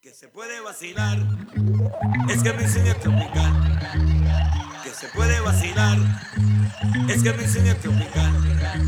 que se puede vacilar, es que me enseña tropical, que se puede vacilar, es que me enseña tropical.